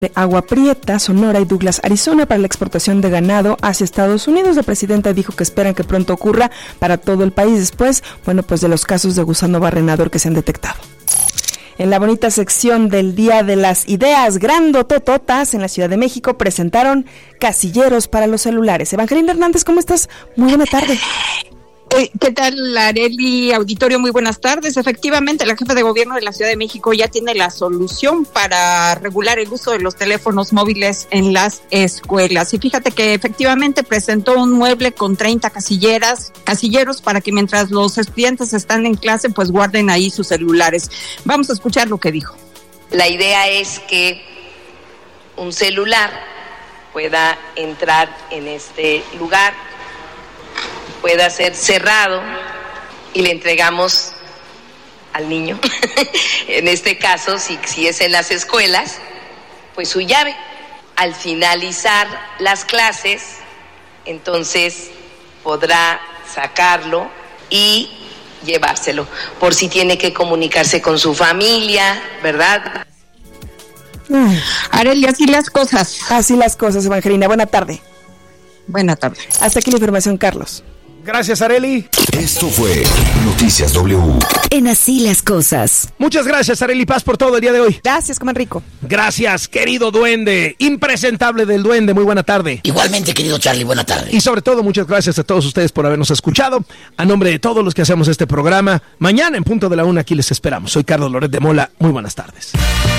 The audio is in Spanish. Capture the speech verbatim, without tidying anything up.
de Agua Prieta, Sonora y Douglas, Arizona, para la exportación de ganado hacia Estados Unidos. La presidenta dijo que esperan que pronto ocurra para todo el país después, bueno, pues de los casos de gusano barrenador que se han detectado. En la bonita sección del Día de las Ideas Grandotototas en la Ciudad de México presentaron casilleros para los celulares. Evangelina Hernández, ¿cómo estás? Muy buena tarde. ¿Qué tal, Arely? Auditorio, muy buenas tardes. Efectivamente, la jefa de gobierno de la Ciudad de México ya tiene la solución para regular el uso de los teléfonos móviles en las escuelas. Y fíjate que efectivamente presentó un mueble con treinta casilleras, casilleros para que mientras los estudiantes están en clase, pues guarden ahí sus celulares. Vamos a escuchar lo que dijo. La idea es que un celular pueda entrar en este lugar, pueda ser cerrado y le entregamos al niño, en este caso, si, si es en las escuelas, pues su llave. Al finalizar las clases, entonces podrá sacarlo y llevárselo, por si tiene que comunicarse con su familia, ¿verdad? Mm. Arely, así las cosas. Así las cosas, Evangelina. Buena tarde. Buena tarde. Hasta aquí la información, Carlos. Gracias, Arely. Esto fue Noticias W. En Así las Cosas. Muchas gracias, Arely Paz, por todo el día de hoy. Gracias, coman rico. Gracias, querido duende, impresentable del duende, muy buena tarde. Igualmente, querido Charlie, buena tarde. Y sobre todo, muchas gracias a todos ustedes por habernos escuchado. A nombre de todos los que hacemos este programa, mañana en punto de la una aquí les esperamos. Soy Carlos Loret de Mola, muy buenas tardes.